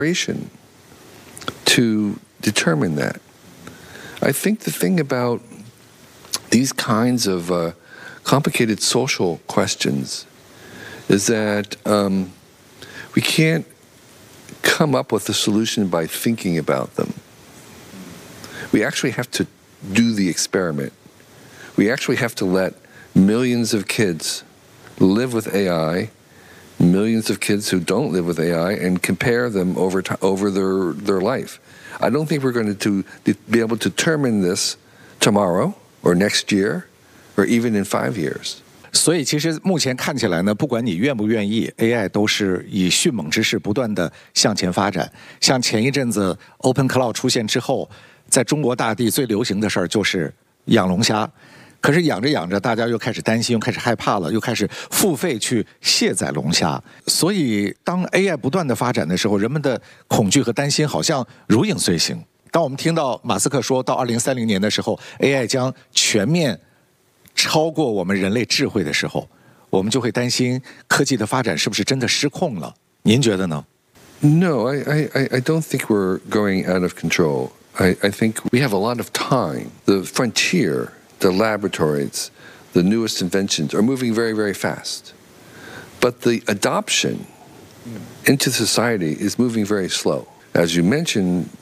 to determine that. I think the thing about these kinds of complicated social questions is that we can't come up with a solution by thinking about them. We actually have to do the experiment. We actually have to let millions of kids live with AI, millions of kids who don't live with AI, and compare them over their life. I don't think we're going to be able to determine this tomorrow or next year or even in 5 years. 所以其实目前看起来呢，不管你愿不愿意 ，AI 都是以迅猛之势不断的向前发展。像前一阵子 Open Cloud 出现之后，在中国大地最流行的事儿就是养龙虾。可是养着养着，大家又开始担心，又开始害怕了，又开始付费去卸载龙虾。所以，当 AI 不断的发展的时候，人们的恐惧和担心好像如影随形。当我们听到马斯克说到2030年的时候 ，AI 将全面超过我们人类智慧的时候，我们就会担心科技的发展是不是真的失控了？您觉得呢？ No, I don't think we're going out of control. I think we have a lot of time. The frontier.The laboratories, the newest inventions are moving very, very fast. But the adoption into society is moving very slow. As you mentioned,